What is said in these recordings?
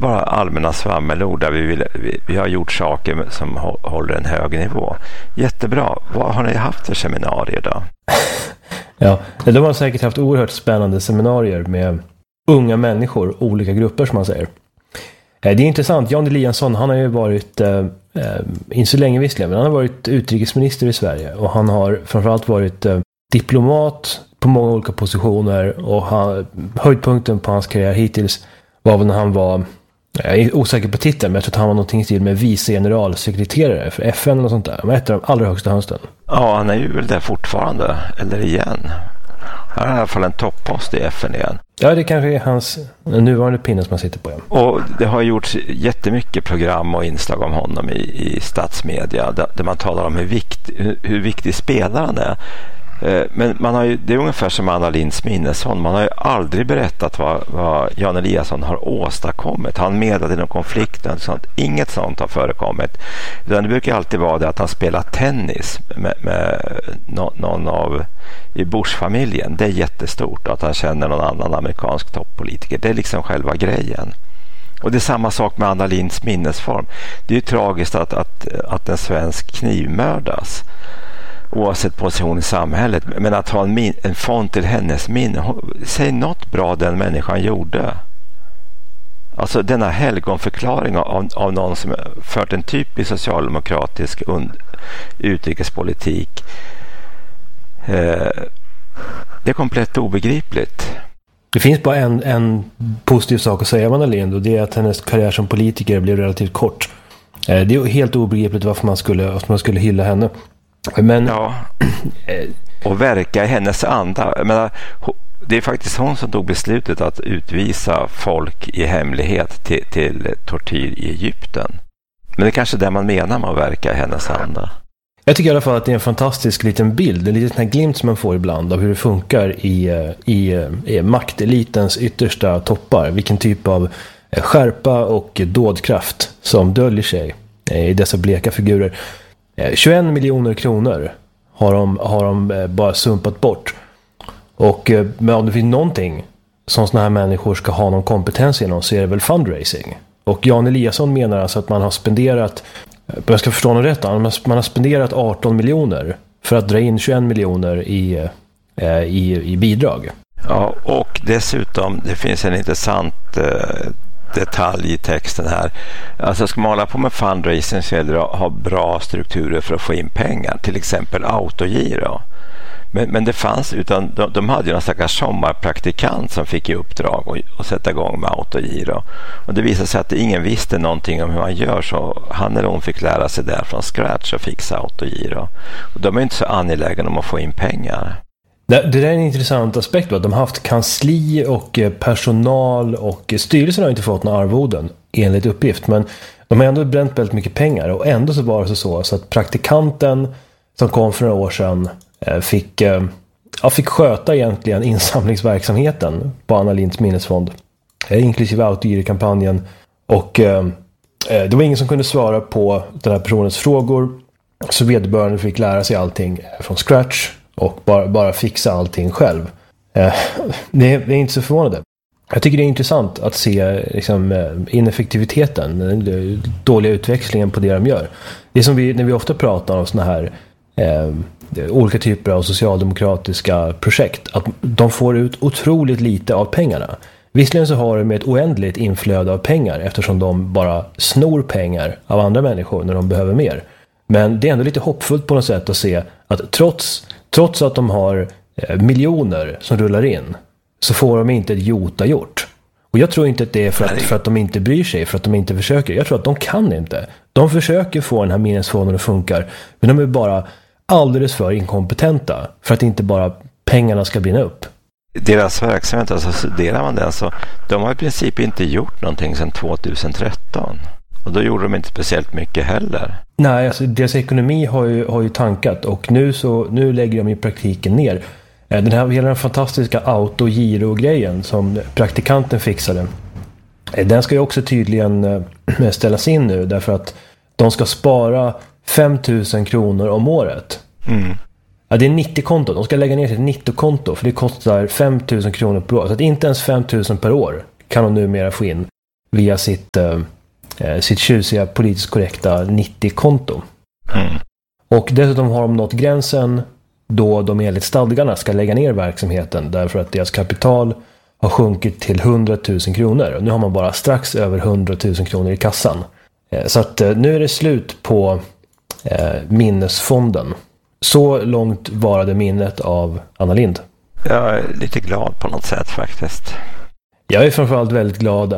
bara allmänna svammelord där vi har gjort saker som håller en hög nivå. Jättebra. Vad har ni haft för seminarier då? Ja, de har säkert haft oerhört spännande seminarier med unga människor, olika grupper som man säger. Det är intressant, Jan Eliasson, han har ju varit, inte så länge visserligen, men han har varit utrikesminister i Sverige och han har framförallt varit diplomat på många olika positioner och höjdpunkten på hans karriär hittills var väl när han var, jag är osäker på titeln, men jag tror att han var någonting till med vice generalsekreterare för FN eller sånt där. Han var ett av de allra högsta hönsten. Ja, han är ju väl där fortfarande, eller igen. Han har i alla fall en toppost i FN igen. Ja, det kanske är hans nuvarande pinne som han sitter på. Ja. Och det har gjorts jättemycket program och inslag om honom i statsmedia där man talar om hur viktig spelaren är. Men det är ungefär som Anna Lindhs Minnesson. Man har ju aldrig berättat vad Jan Eliasson har åstadkommit. Han medlade i någon konflikt. Inget sånt har förekommit. Utan det brukar alltid vara det att han spelar tennis med någon av i Bush-familjen. Det är jättestort att han känner någon annan amerikansk toppolitiker. Det är liksom själva grejen. Och det är samma sak med Anna Lindhs minnesform. Det är ju tragiskt att en svensk knivmördas. Oavsett position i samhället. Men att ha en fond till hennes minne. Säg något bra den människan gjorde. Alltså denna helgonförklaring av någon som fört en typisk socialdemokratisk utrikespolitik. Det är komplett obegripligt. Det finns bara en positiv sak att säga om Anna Lindh och det är att hennes karriär som politiker blev relativt kort. Det är helt obegripligt varför man skulle hylla henne. Men ja, och verka i hennes anda. Jag menar, det är faktiskt hon som tog beslutet att utvisa folk i hemlighet till tortyr i Egypten. Men det är kanske det man menar med att verka i hennes anda. Jag tycker i alla fall att det är en fantastisk liten bild, en liten glimt som man får ibland av hur det funkar i maktelitens yttersta toppar. Vilken typ av skärpa och dådkraft som döljer sig i dessa bleka figurer. 21 miljoner kronor har de bara sumpat bort. Och men om det finns någonting som såna här människor ska ha någon kompetens inom så är det väl fundraising. Och Jan Eliasson menar alltså att man har spenderat, jag ska förstå något rätt, man har spenderat 18 miljoner för att dra in 21 miljoner i bidrag. Ja, och dessutom, det finns en intressant detalj i texten här. Alltså ska man hålla på med fundraising så gäller det att ha bra strukturer för att få in pengar. Till exempel autogiro. Men det fanns, utan de hade ju någon stackars sommarpraktikant som fick i uppdrag att sätta igång med autogiro. Och det visade sig att ingen visste någonting om hur man gör, så han eller hon fick lära sig där från scratch och fixa autogiro. Och de är inte så angelägna om att få in pengar. Det där är en intressant aspekt då. De har haft kansli och personal och styrelsen har inte fått några arvoden enligt uppgift, men de har ändå bränt väldigt mycket pengar och ändå så var det så att praktikanten som kom för några år sedan fick sköta egentligen insamlingsverksamheten på Anna Lindhs minnesfond inklusive autogiro-kampanjen och det var ingen som kunde svara på den här personens frågor, så vederbörande fick lära sig allting från scratch och bara fixa allting själv. Det är inte så förvånande. Jag tycker det är intressant att se liksom, ineffektiviteten, den dåliga utväxlingen på det de gör. Det är som när vi ofta pratar om såna här olika typer av socialdemokratiska projekt, att de får ut otroligt lite av pengarna. Visserligen så har de ett oändligt inflöde av pengar eftersom de bara snor pengar av andra människor när de behöver mer. Men det är ändå lite hoppfullt på något sätt att se att trots att de har miljoner som rullar in så får de inte ett jota gjort. Och jag tror inte att det är för att de inte bryr sig, för att de inte försöker. Jag tror att de kan inte. De försöker få den här minnesfonden att funka, men de är bara alldeles för inkompetenta för att inte bara pengarna ska brinna upp. Deras verksamhet, alltså studerar man den så de har i princip inte gjort någonting sedan 2013. Och då gjorde de inte speciellt mycket heller. Nej, alltså deras ekonomi har ju tankat och nu lägger de i praktiken ner. Hela den fantastiska autogiro-grejen som praktikanten fixade, den ska ju också tydligen ställas in nu därför att de ska spara 5 000 kronor om året. Mm. Ja, det är 90-konto. De ska lägga ner till ett 90-konto för det kostar 5 000 kronor per år. Så att inte ens 5 000 per år kan de numera få in. via sitt tjusiga politiskt korrekta 90-konto. Och dessutom har de nått gränsen då de enligt stadgarna ska lägga ner verksamheten därför att deras kapital har sjunkit till 100 000 kronor. Och nu har man bara strax över 100 000 kronor i kassan. Så att nu är det slut på minnesfonden. Så långt varade minnet av Anna Lindh. Jag är lite glad på något sätt faktiskt. Jag är framförallt väldigt glad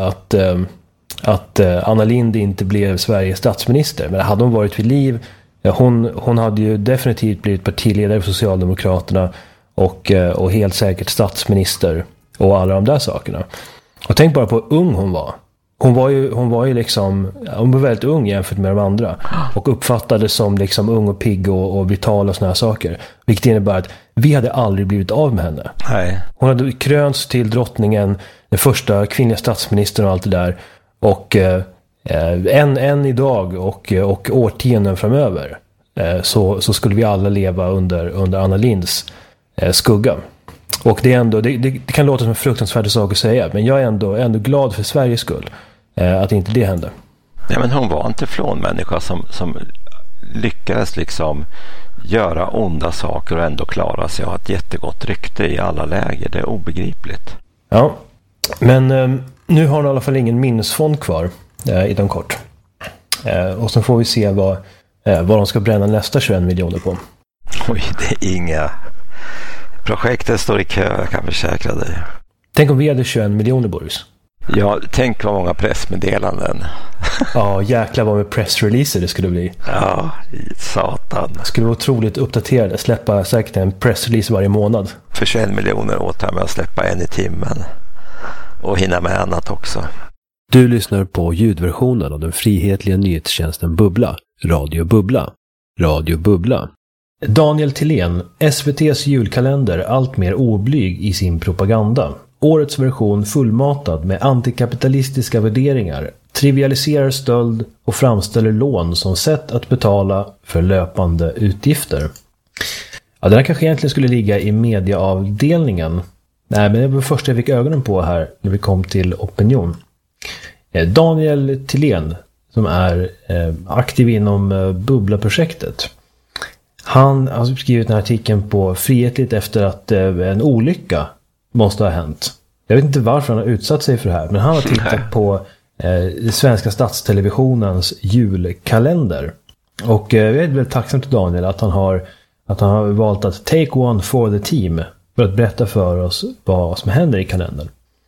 att Anna Lindh inte blev Sveriges statsminister. Men hade hon varit vid liv, hon hade ju definitivt blivit partiledare för Socialdemokraterna och helt säkert statsminister och alla de där sakerna. Och tänk bara på hur ung hon var. Hon var ju liksom, hon var väldigt ung jämfört med de andra och uppfattades som liksom ung och pigg och vital och såna här saker. Vilket innebär att vi hade aldrig blivit av med henne. Nej. Hon hade krönts till drottningen, den första kvinnliga statsministern och allt det där. Och än idag och årtionden framöver så skulle vi alla leva under Anna Lindhs skugga. Och det är ändå, det kan låta som en fruktansvärd sak att säga, men jag är ändå glad för Sveriges skull att inte det hände. Ja, men hon var inte från människa som lyckades liksom göra onda saker och ändå klara sig och ha ett jättegott rykte i alla läger. Det är obegripligt. Ja, men nu har hon i alla fall ingen minnesfond kvar inom kort. Och så får vi se vad de ska bränna nästa 21 miljoner på. Oj, det är inga... Projektet står i kö, jag kan försäkra dig. Tänk om vi hade 21 miljoner, Boris. Ja, tänk vad många pressmeddelanden. Ja, jäklar vad med pressreleaser det skulle bli. Ja, satan. Det skulle vara otroligt uppdaterade. Släppa säkert en pressrelease varje månad. För 21 miljoner åtar jag med att släppa en i timmen. Och hinna med annat också. Du lyssnar på ljudversionen av den frihetliga nyhetstjänsten Bubbla. Radio Bubbla. Radio Bubbla. Daniel Thillén, SVT:s julkalender allt mer oblyg i sin propaganda. Årets version fullmatad med antikapitalistiska värderingar, trivialiserar stöld och framställer lån som sätt att betala för löpande utgifter. Ja, den här kanske egentligen skulle ligga i mediaavdelningen. Nej, men det var först jag fick ögonen på här när vi kom till opinion. Daniel Thillén, som är aktiv inom Bubbla-projektet. Han har skrivit den här artikeln på Frihetligt efter att en olycka måste ha hänt. Jag vet inte varför han har utsatt sig för det här, men han har tittat på svenska statstelevisionens julkalender. Och jag är väldigt tacksam till Daniel att han har valt att take one for the team för att berätta för oss vad som händer i kalendern.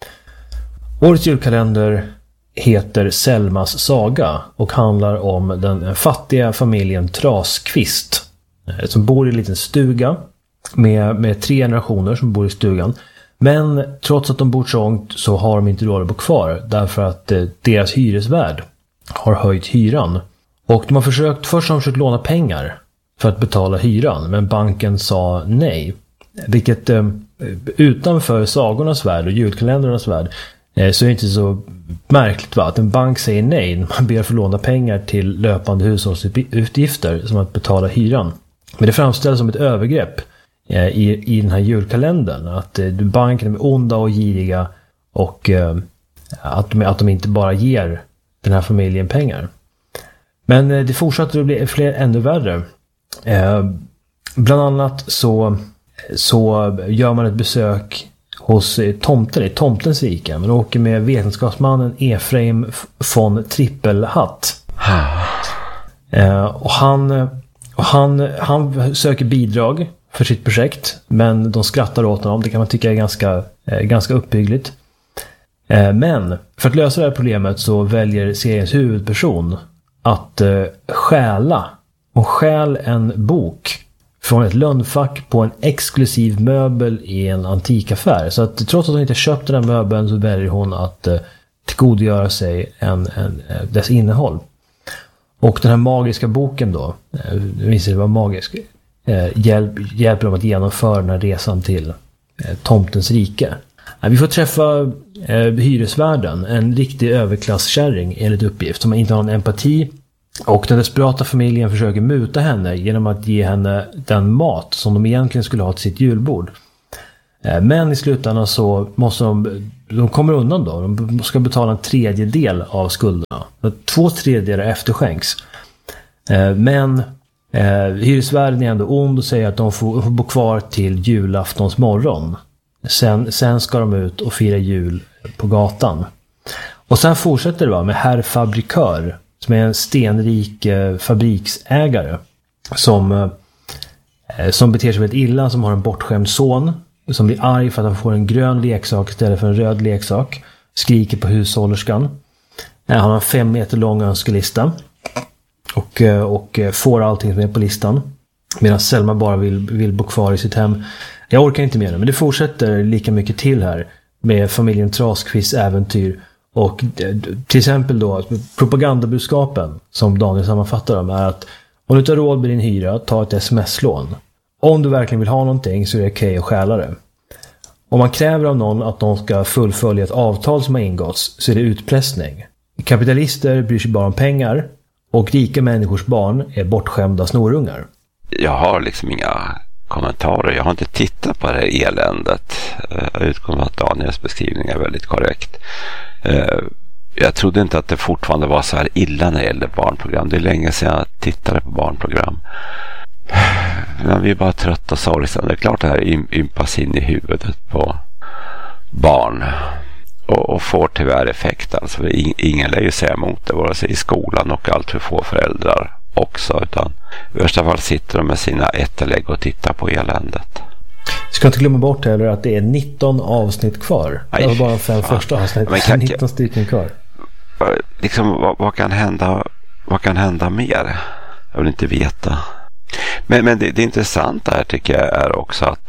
Årets julkalender heter Selmas saga och handlar om den fattiga familjen Traskvist som bor i en liten stuga med 3 generationer som bor i stugan. Men trots att de bor trångt så har de inte råd att bo kvar därför att deras hyresvärd har höjt hyran. Och de har först har de försökt låna pengar för att betala hyran, men banken sa nej. Vilket utanför sagornas värld och julkalendrarnas värld så är det inte så märkligt, va? Att en bank säger nej när man ber för låna pengar till löpande hushållsutgifter som att betala hyran. Men det framställs som ett övergrepp i den här julkalendern. Att banken är onda och giriga och att de inte bara ger den här familjen pengar. Men det fortsätter att bli ännu värre. Bland annat så gör man ett besök hos tomten i tomtens rike. Man åker med vetenskapsmannen Efraim von Trippelhatt. Och han söker bidrag för sitt projekt, men de skrattar åt honom. Det kan man tycka är ganska uppbyggligt. Men för att lösa det här problemet så väljer seriens huvudperson att stjäla. Hon stjäl en bok från ett lönnfack på en exklusiv möbel i en antikaffär. Så att trots att hon inte köpt den här möbeln så väljer hon att tillgodogöra sig dess innehåll. Och den här magiska boken då, visst det var magisk, hjälper dem att genomföra den här resan till tomtens rike. Vi får träffa hyresvärden, en riktig överklasskärring enligt uppgift, som inte har någon empati. Och den desperata familjen försöker muta henne genom att ge henne den mat som de egentligen skulle ha till sitt julbord. Men i slutändan så måste de de kommer undan då. De ska betala en tredjedel av skulderna. 2/3 efterskänks. Men hyresvärden är ändå ond och säger att de får bo kvar till julaftons morgon. Sen ska de ut och fira jul på gatan. Och sen fortsätter det med herr fabrikör, som är en stenrik fabriksägare som beter sig väldigt illa, som har en bortskämd son som blir arg för att han får en grön leksak istället för en röd leksak, skriker på hushållerskan. Han har en 5 meter lång önskelista och får allting som är på listan, medan Selma bara vill bo kvar i sitt hem. Jag orkar inte mer, men det fortsätter lika mycket till här med familjen Traskvists äventyr. Och till exempel då propagandabudskapen som Daniel sammanfattar dem är att om du tar råd med din hyra, ta ett sms-lån. Om du verkligen vill ha någonting så är det okej att stjäla det. Om man kräver av någon att de ska fullfölja ett avtal som har ingåtts så är det utpressning. Kapitalister bryr sig bara om pengar och rika människors barn är bortskämda snorungar. Jag har liksom inga kommentarer. Jag har inte tittat på det här eländet. Jag utgår från att Daniels beskrivning är väldigt korrekt. Jag trodde inte att det fortfarande var så här illa när det gäller barnprogram. Det är länge sedan jag tittade på barnprogram. Men vi är bara trötta och sorgsna. Det är klart det här ympas in i huvudet på barn. Och får tyvärr effekt. Alltså, ingen lär ju säga emot det, vare sig i skolan och allt för få föräldrar också. Utan i värsta fall sitter de med sina ättelägg och tittar på eländet. Ska inte glömma bort heller att det är 19 avsnitt kvar. Det var bara 5 första avsnitt. 19 stycken kvar. Liksom, vad kan hända? Vad kan hända mer? Jag vill inte veta. Men det intressanta här tycker jag är också att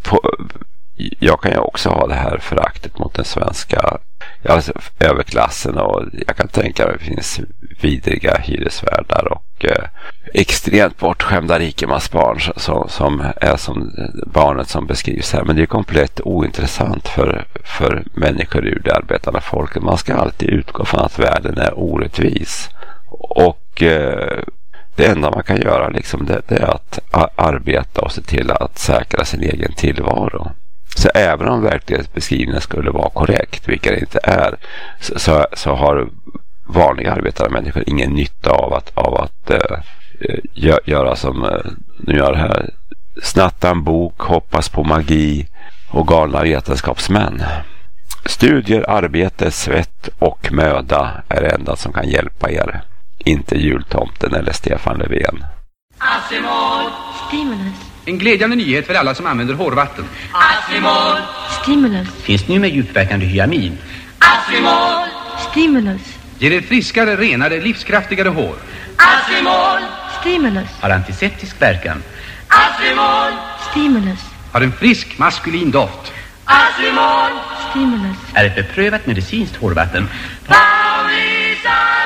jag kan ju också ha det här föraktet mot den svenska överklassen, och jag kan tänka mig att det finns vidriga hyresvärdar och extremt bortskämda rikemansbarn som är som barnet som beskrivs här. Men det är komplett ointressant för människor ur det arbetande folket. Man ska alltid utgå från att världen är orättvis, och det enda man kan göra liksom, det är att arbeta och se till att säkra sin egen tillvaro. Så även om verklighetsbeskrivningen skulle vara korrekt, vilket det inte är, så har vanliga arbetare människor ingen nytta av att göra som nu gör här. Snatta en bok, hoppas på magi och galna vetenskapsmän. Studier, arbete, svett och möda är det enda som kan hjälpa er. Inte jultomten eller Stefan Löfven. Asimov! Stimulus. En glädjande nyhet för alla som använder hårvatten. Asimov! Stimulus. Finns nu med djupverkande hyamin. Asimov! Stimulus. Ger er friskare, renare, livskraftigare hår. Asimov! Stimulus. Har antiseptisk verkan. Asimov! Stimulus. Har en frisk, maskulin doft. Asimov! Stimulus. Är ett beprövat medicinskt hårvatten. Paulis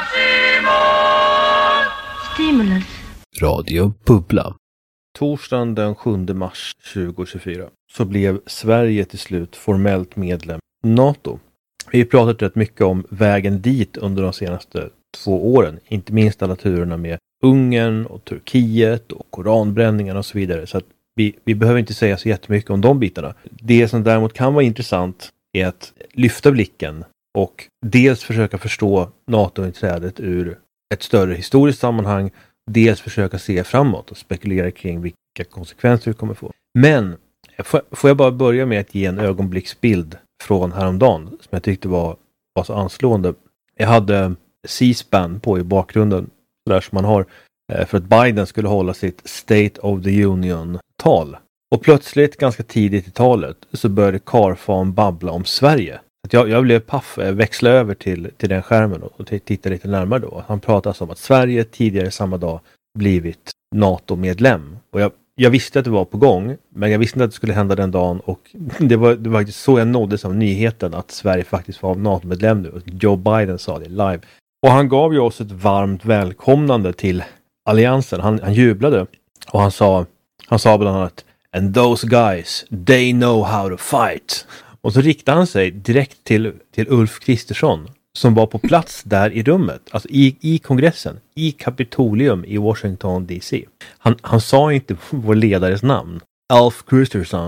Asimov! Stimulus. Radio Bubbla. Torsdagen den 7 mars 2024 så blev Sverige till slut formellt medlem i NATO. Vi har pratat rätt mycket om vägen dit under de senaste 2 åren. Inte minst alla turerna med Ungern och Turkiet och koranbränningarna och så vidare. Så att vi behöver inte säga så jättemycket om de bitarna. Det som däremot kan vara intressant är att lyfta blicken och dels försöka förstå NATO-inträdet ur ett större historiskt sammanhang. Dels försöka se framåt och spekulera kring vilka konsekvenser det kommer få. Men får jag bara börja med att ge en ögonblicksbild från häromdagen som jag tyckte var så anslående. Jag hade C-SPAN på i bakgrunden där som man har för att Biden skulle hålla sitt State of the Union-tal. Och plötsligt ganska tidigt i talet så började Karfan babbla om Sverige. Jag blev paff, växla över till den skärmen och titta lite närmare då. Han pratade om att Sverige tidigare samma dag blivit NATO-medlem. Och jag visste att det var på gång, men jag visste inte att det skulle hända den dagen. Och det var faktiskt så jag nåddes av nyheten att Sverige faktiskt var NATO-medlem nu. Och Joe Biden sa det live. Och han gav ju oss ett varmt välkomnande till alliansen. Han jublade och han sa bland annat "And those guys, they know how to fight." Och så riktade han sig direkt till Ulf Kristersson som var på plats där i rummet, alltså i kongressen, i Kapitolium i Washington DC. Han sa inte vår ledares namn, Ulf Kristersson,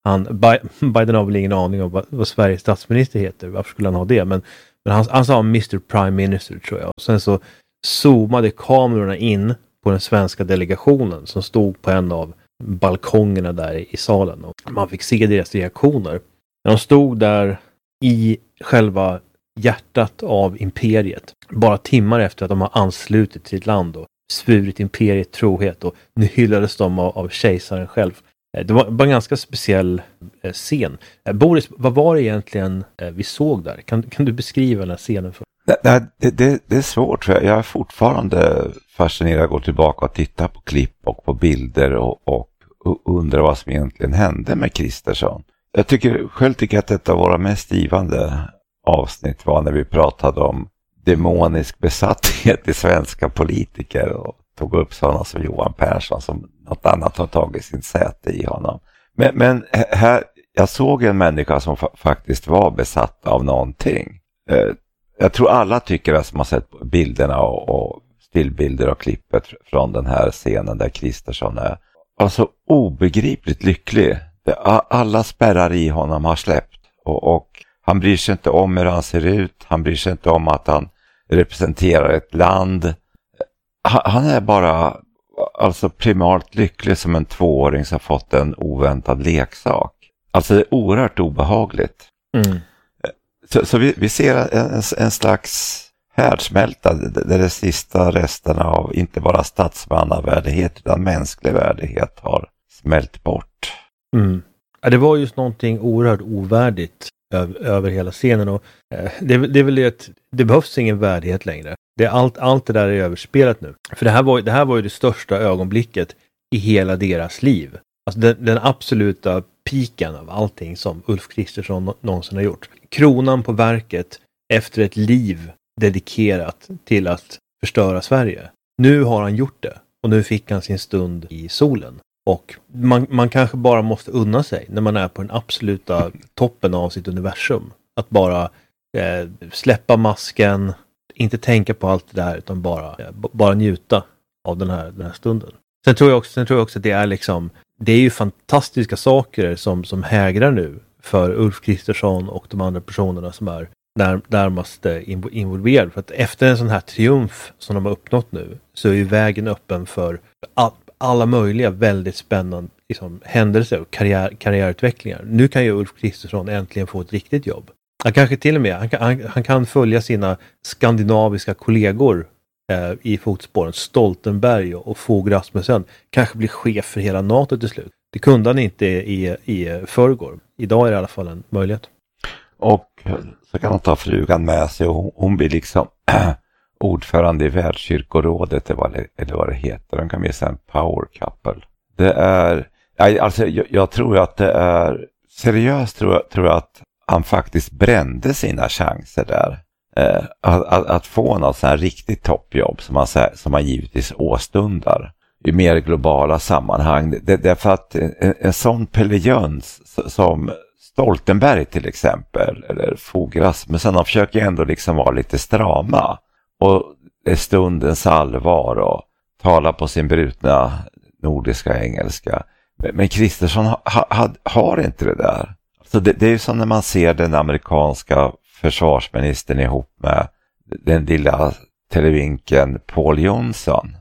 Biden har väl ingen aning om vad Sveriges statsminister heter. Varför skulle han ha det? Men han sa Mr. Prime Minister, tror jag. Och sen så zoomade kamerorna in på den svenska delegationen som stod på en av balkongerna där i salen. Och man fick se deras reaktioner. När de stod där i själva hjärtat av imperiet, bara timmar efter att de har anslutit till sitt land och svurit imperiet trohet, och nu hyllades de av kejsaren själv. Det var bara en ganska speciell scen. Boris, vad var det egentligen vi såg där? Kan du beskriva den här scenen för? Det är svårt. Jag är fortfarande fascinerad att gå tillbaka och titta på klipp och på bilder och undra vad som egentligen hände med Kristersson. Jag tycker att ett av våra mest givande avsnitt var när vi pratade om demonisk besatthet i svenska politiker och tog upp sådana som Johan Persson som något annat har tagit sin säte i honom. Men här, jag såg en människa som faktiskt var besatt av någonting. Jag tror alla tycker att man har sett bilderna och stillbilder och klippet från den här scenen där Kristersson är alltså obegripligt lycklig. Alla spärrar i honom har släppt och han bryr sig inte om hur han ser ut. Han bryr sig inte om att han representerar ett land. Han är bara alltså primalt lycklig som en 2-åring som fått en oväntad leksak. Alltså det är oerhört obehagligt. Mm. Så vi ser en slags härdsmälta där de sista resterna av inte bara statsmannavärdighet utan mänsklig värdighet har smält bort. Mm. Ja, det var just någonting oerhört ovärdigt över hela scenen, och det är väl det, det behövs ingen värdighet längre. Det är allt det där är överspelat nu. För det här var ju det största ögonblicket i hela deras liv. Alltså den absoluta piken av allting som Ulf Kristersson någonsin har gjort. Kronan på verket efter ett liv dedikerat till att förstöra Sverige. Nu har han gjort det, och nu fick han sin stund i solen. Och man kanske bara måste unna sig när man är på den absoluta toppen av sitt universum. Att bara släppa masken, inte tänka på allt det där, utan bara njuta av den här stunden. Sen tror jag också att det är liksom, det är ju fantastiska saker som hägrar nu för Ulf Kristersson och de andra personerna som är närmast involverade. För att efter en sån här triumf som de har uppnått nu, så är ju vägen öppen för alla möjliga väldigt spännande liksom, händelser och karriärutvecklingar. Nu kan ju Ulf Kristersson äntligen få ett riktigt jobb. Han kanske till och med han kan följa sina skandinaviska kollegor i fotspåren. Stoltenberg och Fogh Rasmussen kanske blir chef för hela NATO till slut. Det kunde han inte i förrgår. Idag är det i alla fall en möjlighet. Och så kan han ta frugan med sig, och hon blir liksom ordförande i världskyrkorådet eller vad det heter. De kan bli en power couple. Det är, alltså jag tror att det är seriöst, tror jag att han faktiskt brände sina chanser där. Att få något sån här riktigt toppjobb som man givetvis åstundar i mer globala sammanhang. Därför att en sån pellejöns som Stoltenberg till exempel, eller Fogh Rasmussen, de försöker ändå liksom vara lite strama. Och det är stundens allvar och tala på sin brutna nordiska engelska. Men Kristersson har inte det där. Så det är ju som när man ser den amerikanska försvarsministern ihop med den lilla televinken Paul Johnson.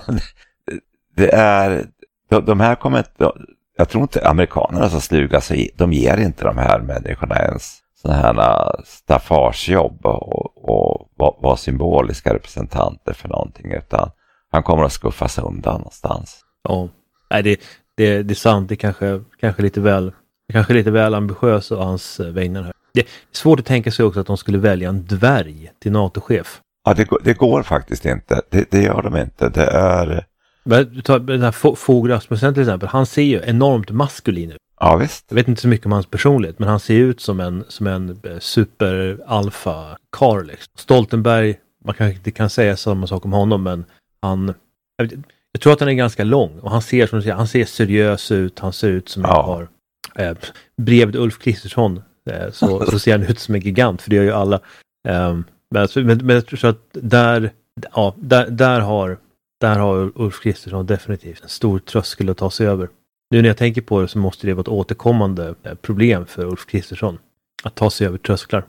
Det är, de här kommer inte, jag tror inte amerikanerna som sluga sig, de ger inte de här människorna ens sådana här staffagejobb och vara symboliska representanter för någonting, utan han kommer att skuffas undan någonstans. Ja, nej, det är sant. Det kanske lite väl ambitiös och hans vägnar här. Det är svårt att tänka sig också att de skulle välja en dvärg till NATO-chef. Ja, det går faktiskt inte. Det gör de inte. Det är... Men ta den här Fogh Rasmussen till exempel. Han ser ju enormt maskulin ut. Ja, visst. Jag vet inte så mycket om hans personlighet, men han ser ut som en super-alfa-kar. Liksom. Stoltenberg, man kanske inte kan säga samma sak om honom, men jag tror att han är ganska lång. Och han ser seriös ut. Han ser ut som jag har bredvid Ulf Kristersson. Så ser han ut som en gigant, för det gör ju alla. Men jag tror att där har Ulf Kristersson definitivt en stor tröskel att ta sig över. Nu när jag tänker på det så måste det vara ett återkommande problem för Ulf Kristersson. Att ta sig över trösklar.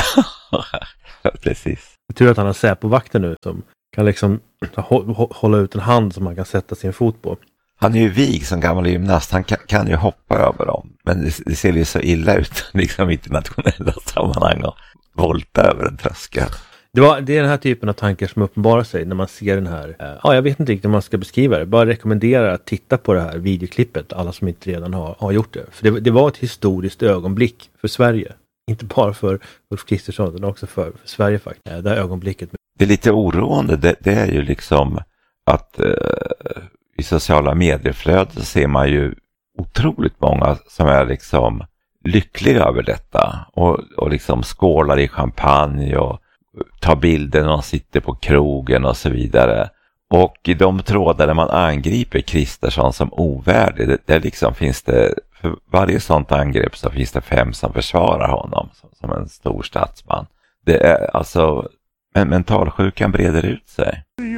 Precis. Jag tror att han har Säpo-vakter nu som kan liksom hålla ut en hand som man kan sätta sin fot på. Han är ju vig som gammal gymnast. Han kan ju hoppa över dem. Men det ser ju så illa ut liksom internationella sammanhang och volta över en tröskel. Det är den här typen av tankar som uppenbarar sig när man ser den här. Jag vet inte riktigt hur man ska beskriva det. Bara rekommenderar att titta på det här videoklippet. Alla som inte redan har gjort det. För det var ett historiskt ögonblick för Sverige. Inte bara för Ulf Kristersson utan också för Sverige faktiskt. Det här ögonblicket. Det är lite oroande. Det är ju liksom att i sociala medieflöden ser man ju otroligt många som är liksom lyckliga över detta. Och liksom skålar i champagne och tar bilder när de sitter på krogen och så vidare. Och i de trådar där man angriper Kristersson som ovärdig, där liksom finns det, för varje sånt angrepp så finns det 5 som försvarar honom som en stor statsman. Det är alltså, men mentalsjukan breder ut sig.